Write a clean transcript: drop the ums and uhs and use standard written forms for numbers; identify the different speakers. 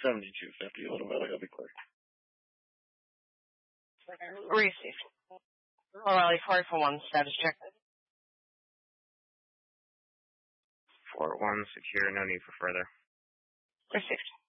Speaker 1: 7250 automatic, I'll be clear.
Speaker 2: Received. O'Reilly 441, status check.
Speaker 3: 4-1, secure, no need for further.
Speaker 2: Received.